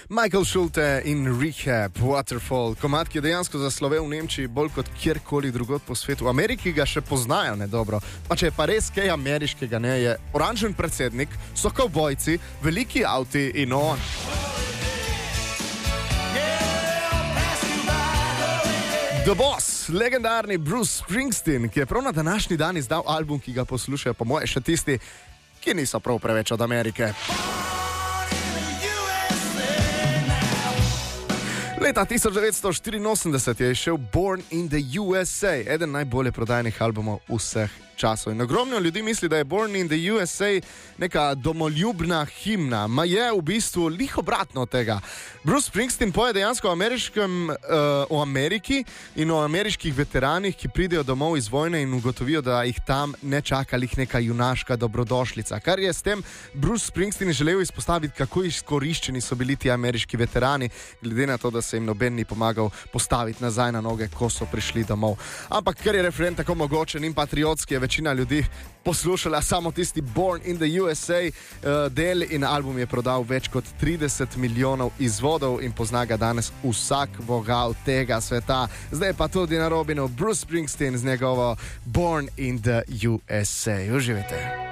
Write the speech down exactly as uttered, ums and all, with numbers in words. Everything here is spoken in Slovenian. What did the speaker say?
Michael Schulte in Rehab, Waterfall, komad, ki je dejansko zaslovel v Nemčiji bolj kot kjerkoli drugod po svetu. V Ameriki ga še poznajo nedobro, pa če je pa res kaj ameriškega, ne, je oranžen predsednik, so kavbojci, veliki avti in on. The Boss, legendarni Bruce Springsteen, ki je prav na današnji dan izdal album, ki ga poslušajo po moje še tisti, ki niso prav preveč od Amerike. Leta tisoč devetsto štiriinosemdeset je izšel Born in the U S A, eden najbolje prodajnih albumov vseh časov. In ogromno ljudi misli, da je Born in the U S A neka domoljubna himna, ma je v bistvu lih obratno od tega. Bruce Springsteen poje dejansko o, ameriškem, uh, o Ameriki in o ameriških veteranih, ki pridejo domov iz vojne in ugotovijo, da jih tam ne čaka lih neka junaška dobrodošlica. Kar je s tem Bruce Springsteen želel izpostaviti, kako izkoriščeni so bili ti ameriški veterani, glede na to, da se jim noben ni pomagal postaviti nazaj na noge, ko so prišli domov. Ampak ker je refren tako mogočen in patriotski, je večina ljudi poslušala samo tisti Born in the U S A uh, del in album je prodal več kot trideset milijonov izvodov in pozna ga danes vsak vogal tega sveta. Zdaj pa tudi na Robinu Bruce Springsteen z njegovo Born in the U S A. Uživajte.